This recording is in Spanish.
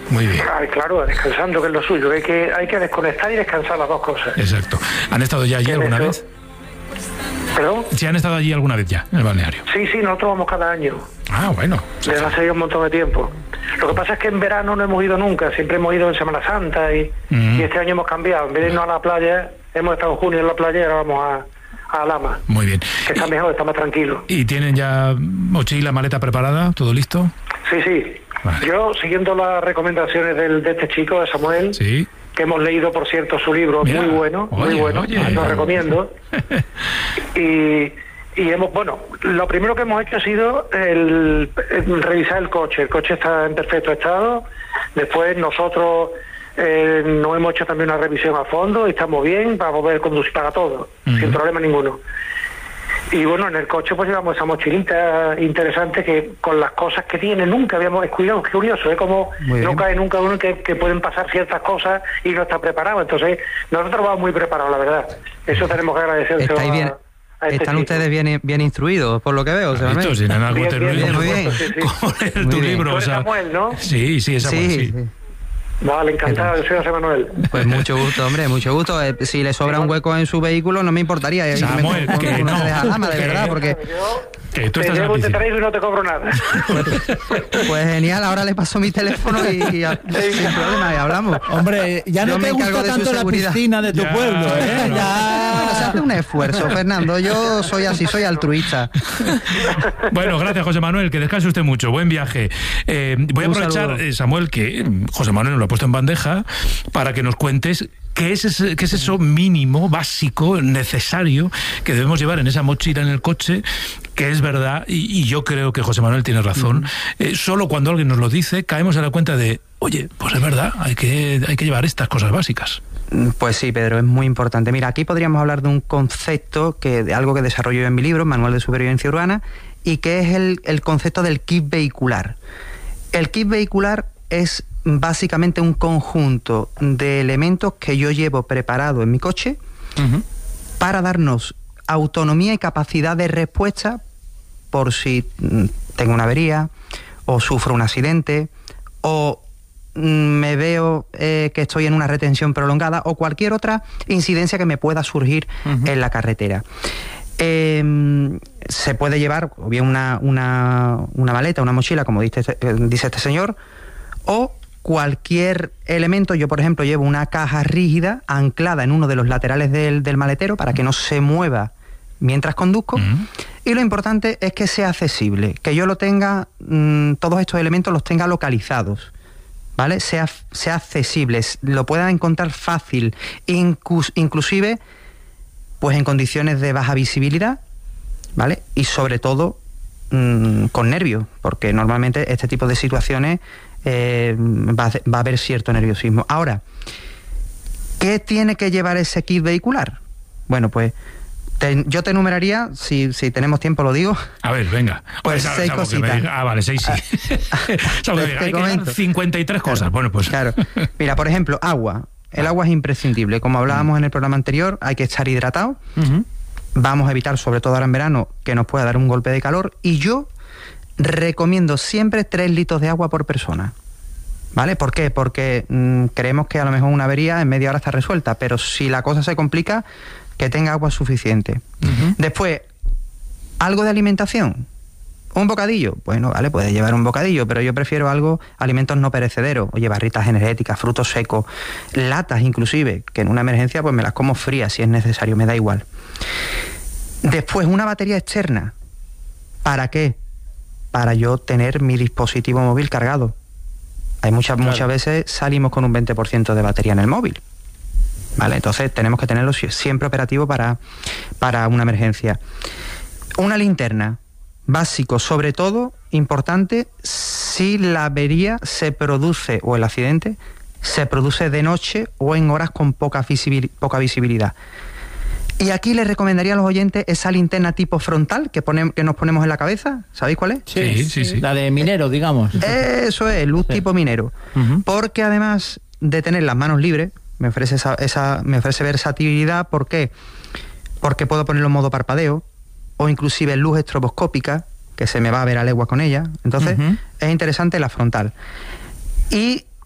Muy bien. Ay, claro, descansando, que es lo suyo. Hay que desconectar y descansar, las dos cosas. Exacto. ¿Han estado ya allí alguna vez? ¿Perdón? ¿Sí han estado allí alguna vez ya, en el balneario? Sí, nosotros vamos cada año. Ah, bueno. Desde hace un montón de tiempo. Lo que pasa es que en verano no hemos ido nunca, siempre hemos ido en Semana Santa y este año hemos cambiado. En vez de irnos a la playa, hemos estado en junio en la playa y ahora vamos a Lama. Muy bien. Que está mejor, está más tranquilo. ¿Y tienen ya mochila, maleta preparada? ¿Todo listo? Sí. Vale. Yo, siguiendo las recomendaciones de este chico, de Samuel, sí, que hemos leído, por cierto, su libro. Mira, muy bueno, lo recomiendo. Y hemos, lo primero que hemos hecho ha sido el revisar el coche. El coche está en perfecto estado. Después nosotros nos hemos hecho también una revisión a fondo y estamos bien para poder conducir para todo, sin problema ninguno. Y bueno, en el coche pues llevamos esa mochilita interesante que con las cosas que tiene nunca habíamos descuidado. Es curioso, como no cae nunca uno que pueden pasar ciertas cosas y no está preparado. Entonces nosotros vamos muy preparados, la verdad. Eso tenemos que agradecer. Están ustedes bien instruidos, por lo que veo. Visto, sin algo muy bien. ¿Cómo leer tu libro? ¿Tú eres Samuel, no? Sí, es Samuel, sí. Vale, encantado, yo soy José Manuel. Pues mucho gusto, hombre, mucho gusto. Si le sobra un hueco en su vehículo, no me importaría. Samuel, que no. De verdad, porque... Que tú estás te traigo y no te cobro nada. Pues genial, ahora le paso mi teléfono y sin problema, y hablamos. Hombre, ya no te gusta tanto la piscina de tu pueblo, ¿eh? Bueno, se hace un esfuerzo, Fernando. Yo soy así, soy altruista. Bueno, gracias, José Manuel, que descanse usted mucho. Buen viaje. Voy a aprovechar, Samuel, que José Manuel nos lo ha puesto en bandeja para que nos cuentes ¿qué es eso mínimo, básico, necesario que debemos llevar en esa mochila en el coche? Que es verdad, y yo creo que José Manuel tiene razón. Solo cuando alguien nos lo dice, caemos en la cuenta de, oye, pues es verdad, hay que llevar estas cosas básicas. Pues sí, Pedro, es muy importante. Mira, aquí podríamos hablar de un concepto, de algo que desarrollo en mi libro, Manual de Supervivencia Urbana, y que es el concepto del kit vehicular. El kit vehicular es básicamente un conjunto de elementos que yo llevo preparado en mi coche para darnos autonomía y capacidad de respuesta por si tengo una avería o sufro un accidente o me veo que estoy en una retención prolongada o cualquier otra incidencia que me pueda surgir en la carretera. Se puede llevar o bien una maleta, una mochila, como dice este señor, o cualquier elemento. Yo, por ejemplo, llevo una caja rígida anclada en uno de los laterales del maletero para que no se mueva mientras conduzco. Y lo importante es que sea accesible, que yo lo tenga, todos estos elementos los tenga localizados, ¿vale? Sea accesible, lo pueda encontrar fácil, inclusive pues en condiciones de baja visibilidad, ¿vale? Y sobre todo con nervios, porque normalmente este tipo de situaciones va a haber cierto nerviosismo. Ahora, ¿qué tiene que llevar ese kit vehicular? Bueno, pues yo te enumeraría, si tenemos tiempo lo digo. A ver, venga. Pues 6 cositas. Vale, 6 sí. Hay que dar 53 cosas. Bueno, pues. Claro. Mira, por ejemplo, agua. El agua es imprescindible. Como hablábamos en el programa anterior, hay que estar hidratado. Vamos a evitar, sobre todo ahora en verano, que nos pueda dar un golpe de calor. Y yo recomiendo siempre 3 litros de agua por persona. ¿Vale? ¿Por qué? Porque creemos que a lo mejor una avería en media hora está resuelta, pero si la cosa se complica, que tenga agua suficiente. Después, algo de alimentación. ¿Un bocadillo? Bueno, vale, puedes llevar un bocadillo, pero yo prefiero alimentos no perecederos. Oye, barritas energéticas, frutos secos, latas inclusive, que en una emergencia pues me las como frías si es necesario, me da igual. Después, una batería externa. ¿Para qué? Para yo tener mi dispositivo móvil cargado. Hay muchas veces salimos con un 20% de batería en el móvil. ¿Vale? Entonces tenemos que tenerlo siempre operativo para una emergencia. Una linterna, básico, sobre todo, importante, si la avería se produce, o el accidente, se produce de noche o en horas con poca visibilidad. Y aquí les recomendaría a los oyentes esa linterna tipo frontal que nos ponemos en la cabeza. ¿Sabéis cuál es? Sí. La de minero, digamos. Eso es, luz tipo minero. Porque además de tener las manos libres, me ofrece versatilidad. ¿Por qué? Porque puedo ponerlo en modo parpadeo o inclusive luz estroboscópica, que se me va a ver a legua con ella. Entonces, es interesante la frontal. Y